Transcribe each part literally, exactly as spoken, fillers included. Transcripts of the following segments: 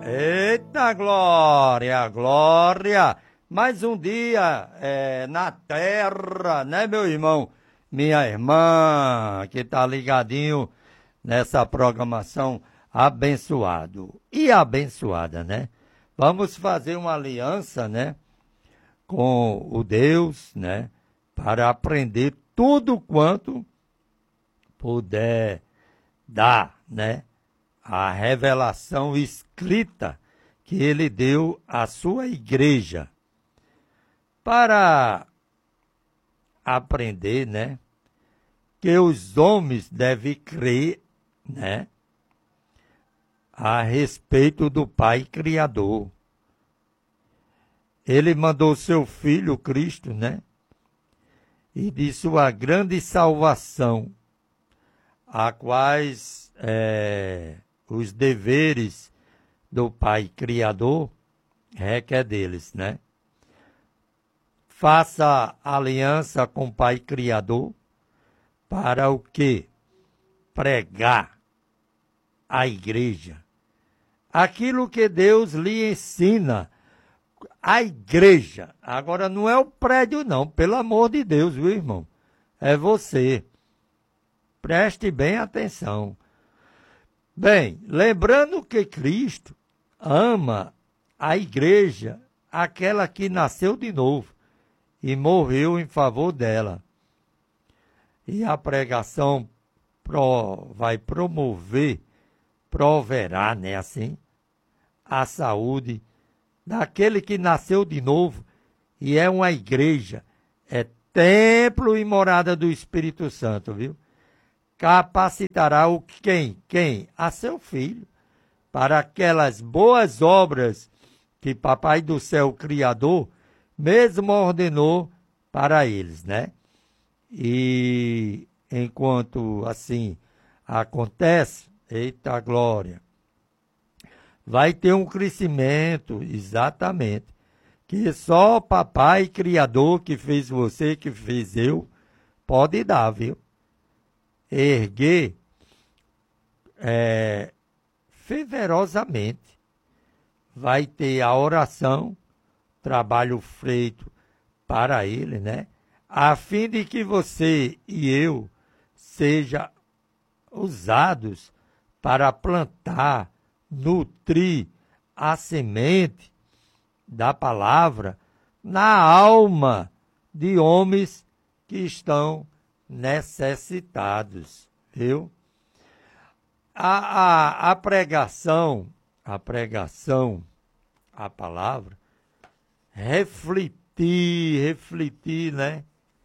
Eita glória, glória! Mais um dia é, na terra, né, meu irmão? Minha irmã, que tá ligadinho nessa programação abençoado e abençoada, né? Vamos fazer uma aliança, né, com o Deus, né, para aprender tudo quanto puder dar, né, a revelação escrita que ele deu à sua igreja para aprender, né, que os homens devem crer, né, a respeito do Pai Criador. Ele mandou seu Filho Cristo, né, e de sua grande salvação, a quais é, os deveres do Pai Criador requer deles, né? Faça aliança com o Pai Criador para o quê? Pregar a igreja. Aquilo que Deus lhe ensina, a igreja. Agora não é o prédio não, pelo amor de Deus, viu, irmão? É você. Preste bem atenção. Bem, lembrando que Cristo ama a igreja, aquela que nasceu de novo e morreu em favor dela. E a pregação pro, vai promover, proverá, né, assim, a saúde daquele que nasceu de novo e é uma igreja, é templo e morada do Espírito Santo, viu? Capacitará o quem? Quem? A seu filho, para aquelas boas obras que Papai do Céu Criador mesmo ordenou para eles, né? E enquanto assim acontece, eita glória, vai ter um crescimento, exatamente, que só Papai Criador que fez você, que fez eu, pode dar, viu? Erguer é, fervorosamente. Vai ter a oração, trabalho feito para ele, né? A fim de que você e eu sejam usados para plantar, nutrir a semente da palavra na alma de homens que estão necessitados, viu? A, a, a pregação, a pregação, a palavra, refletir, refletir, né?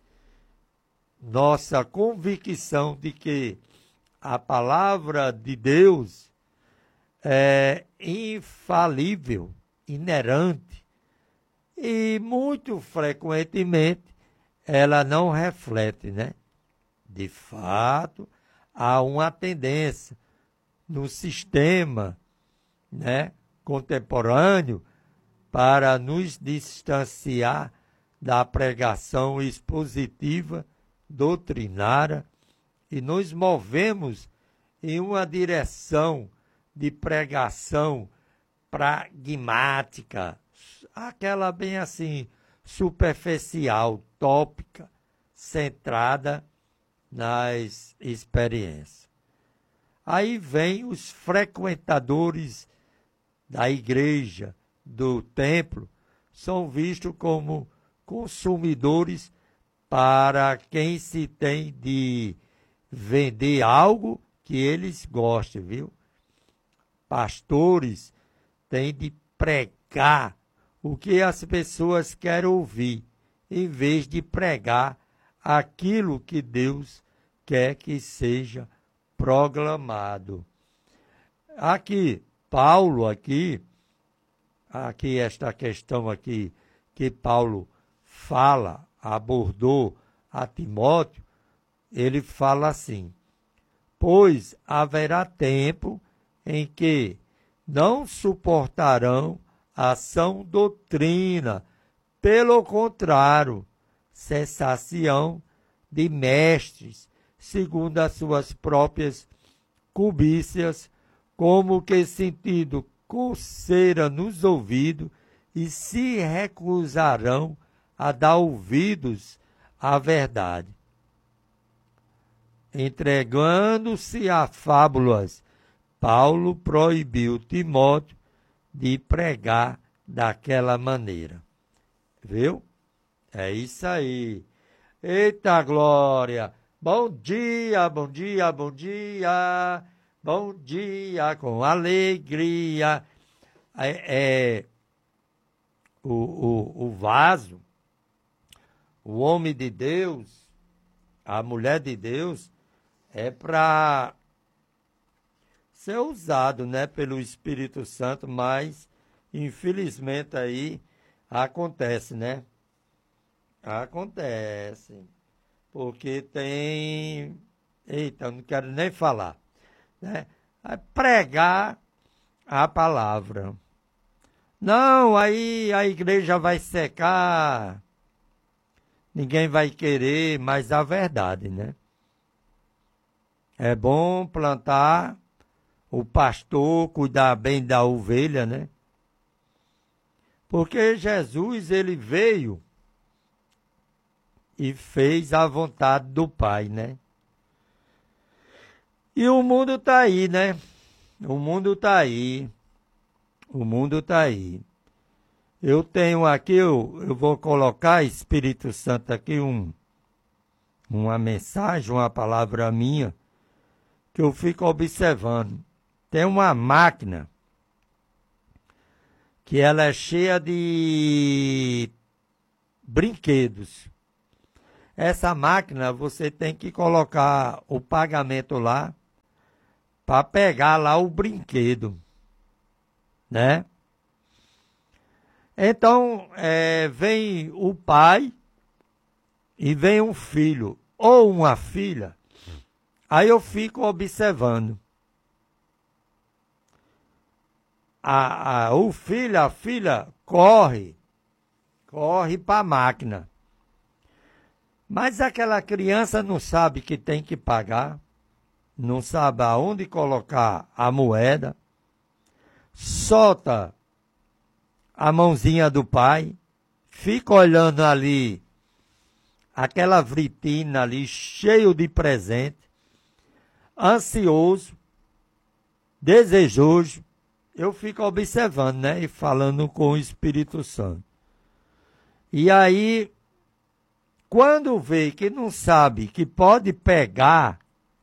Nossa convicção de que a palavra de Deus é infalível, inerente, e muito frequentemente ela não reflete, né? De fato, há uma tendência no sistema, né, contemporâneo para nos distanciar da pregação expositiva, doutrinária, e nos movemos em uma direção de pregação pragmática, aquela bem assim, superficial, tópica, centrada nas experiências. Aí vem os frequentadores da igreja, do templo, são vistos como consumidores para quem se tem de vender algo que eles gostem, viu? Pastores têm de pregar o que as pessoas querem ouvir, em vez de pregar aquilo que Deus quer que seja proclamado. Aqui, Paulo, aqui, aqui esta questão aqui que Paulo fala, abordou a Timóteo, ele fala assim: pois haverá tempo em que não suportarão a sã doutrina, pelo contrário, cessação de mestres, segundo as suas próprias cobícias, como que sentido coceira nos ouvidos e se recusarão a dar ouvidos à verdade, entregando-se a fábulas. Paulo proibiu Timóteo de pregar daquela maneira. Viu? É isso aí. Eita glória! Bom dia, bom dia, bom dia! Bom dia com alegria. É, é o, o, o vaso, o homem de Deus, a mulher de Deus, é para ser usado, né, pelo Espírito Santo, mas infelizmente aí acontece, né? Acontece. Porque tem... Eita, eu não quero nem falar. Né? É pregar a palavra. Não, aí a igreja vai secar, ninguém vai querer, mas a verdade, né? É bom plantar, o pastor cuidar bem da ovelha, né? Porque Jesus, ele veio e fez a vontade do Pai, né? E o mundo está aí, né? O mundo está aí. O mundo está aí. Eu tenho aqui, eu, eu vou colocar, Espírito Santo, aqui um, uma mensagem, uma palavra minha, que eu fico observando. Tem uma máquina que ela é cheia de brinquedos. Essa máquina você tem que colocar o pagamento lá para pegar lá o brinquedo, né? Então, é, vem o pai e vem um filho ou uma filha. Aí eu fico observando. A, a, o filho, a filha, corre, corre para a máquina. Mas aquela criança não sabe que tem que pagar, não sabe aonde colocar a moeda, solta a mãozinha do pai, fica olhando ali, aquela vitrine ali, cheio de presente, ansioso, desejoso. Eu fico observando, né, e falando com o Espírito Santo. E aí, quando vê que não sabe que pode pegar,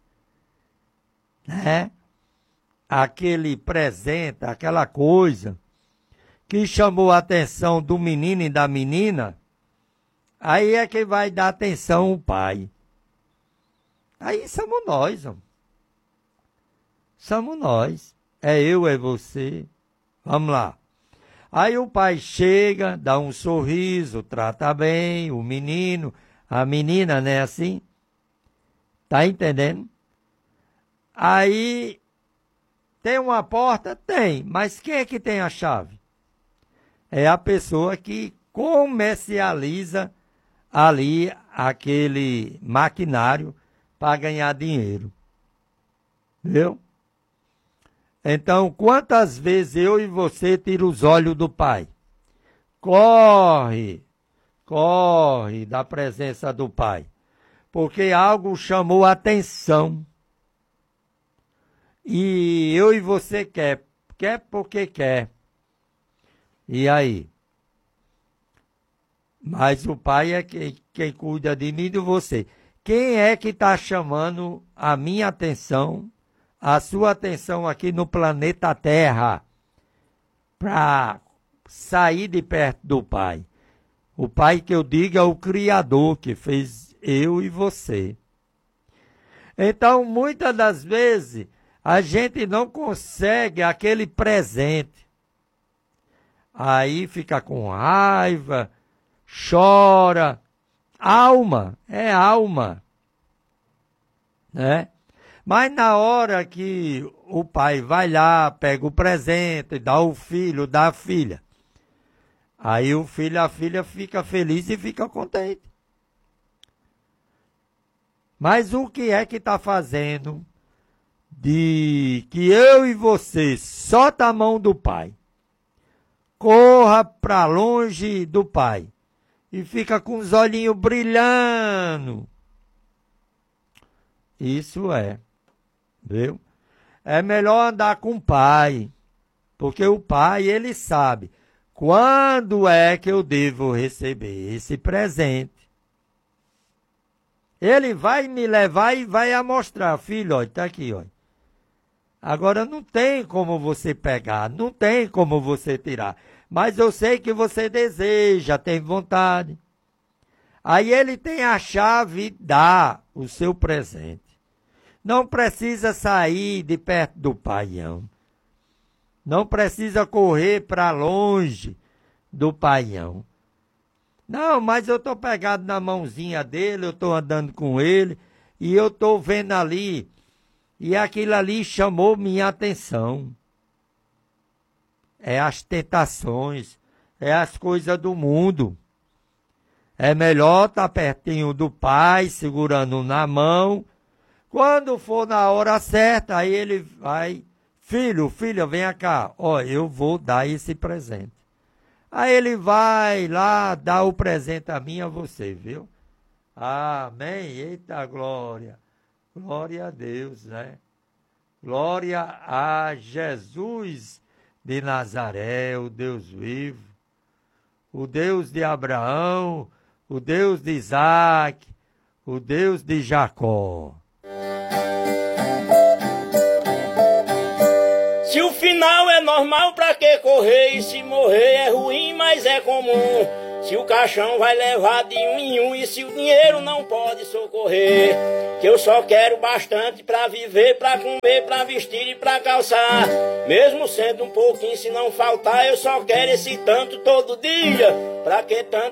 né, aquele presente, aquela coisa que chamou a atenção do menino e da menina, aí é que vai dar atenção o pai. Aí somos nós, homem. Somos nós. É eu, é você. Vamos lá. Aí o pai chega, dá um sorriso, trata bem o menino, a menina, né, assim? Tá entendendo? Aí, tem uma porta? Tem. Mas quem é que tem a chave? É a pessoa que comercializa ali aquele maquinário para ganhar dinheiro. Viu? Então, quantas vezes eu e você tira os olhos do pai? Corre, corre da presença do pai. Porque algo chamou a atenção. E eu e você quer. Quer porque quer. E aí? Mas o pai é quem, quem cuida de mim e de você. Quem é que está chamando a minha atenção, a sua atenção aqui no planeta Terra, para sair de perto do pai? O pai que eu digo é o Criador que fez eu e você. Então, muitas das vezes, a gente não consegue aquele presente. Aí fica com raiva, chora. Alma, é alma, né? Mas na hora que o pai vai lá, pega o presente, dá o filho, dá a filha, aí o filho e a filha fica feliz e fica contente. Mas o que é que está fazendo de que eu e você solta a mão do pai, corra para longe do pai e fica com os olhinhos brilhando. Isso é, viu? É melhor andar com o pai, porque o pai, ele sabe quando é que eu devo receber esse presente. Ele vai me levar e vai mostrar, filho, olha, tá aqui, olha. Agora não tem como você pegar, não tem como você tirar. Mas eu sei que você deseja, tem vontade. Aí ele tem a chave e dá o seu presente. Não precisa sair de perto do paião. Não precisa correr para longe do paião. Não, mas eu estou pegado na mãozinha dele, eu estou andando com ele, e eu estou vendo ali, e aquilo ali chamou minha atenção. É as tentações, é as coisas do mundo. É melhor estar pertinho do pai, segurando na mão. Quando for na hora certa, aí ele vai, filho, filha, venha cá, ó, eu vou dar esse presente. Aí ele vai lá dar o presente a mim e a você, viu? Amém, eita glória, glória a Deus, né? Glória a Jesus de Nazaré, o Deus vivo, o Deus de Abraão, o Deus de Isaac, o Deus de Jacó. Se o final é normal, pra que correr? E se morrer é ruim, mas é comum. Se o caixão vai levar de um em um e se o dinheiro não pode socorrer. Que eu só quero bastante pra viver, pra comer, pra vestir e pra calçar. Mesmo sendo um pouquinho, se não faltar, eu só quero esse tanto todo dia. Pra que tanto?